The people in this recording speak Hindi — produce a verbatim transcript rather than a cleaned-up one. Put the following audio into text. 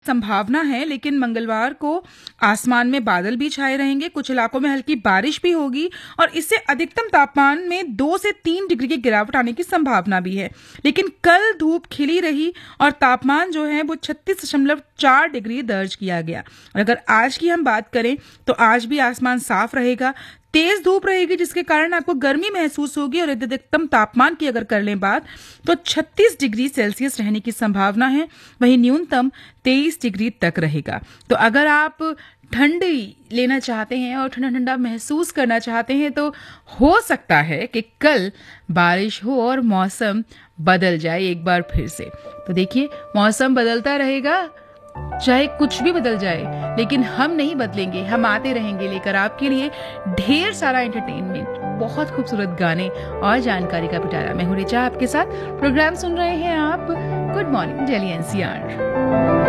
संभावना है, लेकिन मंगलवार को आसमान में बादल भी छाए रहेंगे, कुछ इलाकों में हल्की बारिश भी होगी और इससे अधिकतम तापमान में दो से तीन डिग्री की गिरावट आने की संभावना भी है। लेकिन कल धूप खिली रही और तापमान जो है वो छत्तीस दशमलव चार डिग्री दर्ज किया गया। और अगर आज की हम बात करें तो आज भी आसमान साफ रहेगा, तेज धूप रहेगी जिसके कारण आपको गर्मी महसूस होगी और अधिकतम तापमान की अगर कर लें बात तो छत्तीस डिग्री सेल्सियस रहने की संभावना है। वहीं न्यूनतम तेईस डिग्री तक रहेगा। तो अगर आप ठंडी लेना चाहते हैं और ठंडा ठंडा महसूस करना चाहते हैं तो हो सकता है कि कल बारिश हो और मौसम बदल जाए एक बार फिर से। तो देखिए, मौसम बदलता रहेगा, चाहे कुछ भी बदल जाए, लेकिन हम नहीं बदलेंगे। हम आते रहेंगे लेकर आपके लिए ढेर सारा एंटरटेनमेंट, बहुत खूबसूरत गाने और जानकारी का पिटारा। मैं हूं रिचा आपके साथ। प्रोग्राम सुन रहे हैं आप गुड मॉर्निंग दिल्ली एनसीआर।